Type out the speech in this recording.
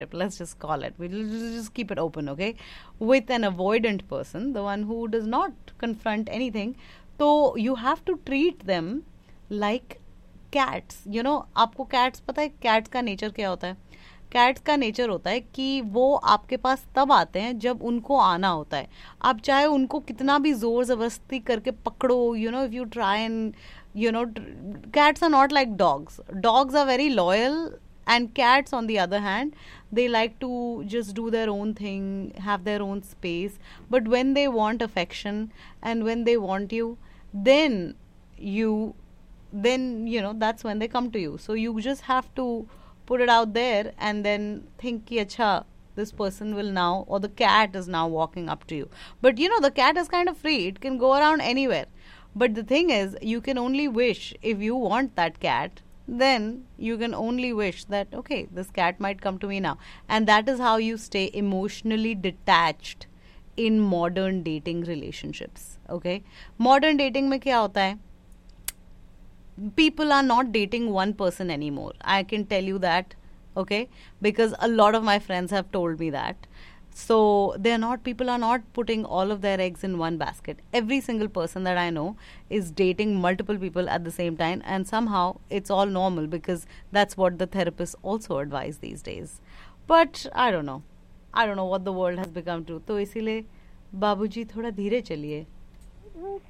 let's just call it, we'll just keep it open, okay, with an avoidant person, the one who does not confront anything, so you have to treat them like cats. आपको cats पता है cats का nature क्या होता है? Cats का nature होता है कि वो आपके पास तब आते हैं जब उनको आना होता है. आप चाहे उनको कितना भी जोर जबरदस्ती करके पकड़ो, if you try and cats are not like dogs. Dogs are very loyal, and cats on the other hand, they like to just do their own thing, have their own space, but when they want affection and when they want you, then you that's when they come to you. So you just have to put it out there and then think ki acha, this person will now, or the cat is now walking up to you. But the cat is kind of free, it can go around anywhere. But the thing is, you can only wish, if you want that cat, then you can only wish that, okay, this cat might come to me now. And that is how you stay emotionally detached in modern dating relationships. Okay, modern dating mein kya hota hai? People are not dating one person anymore. I can tell you that, okay, because a lot of my friends have told me that. So people are not putting all of their eggs in one basket. Every single person that I know is dating multiple people at the same time, and somehow it's all normal because that's what the therapists also advise these days. But I don't know. I don't know what the world has become to. तो इसीलिए बाबूजी थोड़ा धीरे चलिए.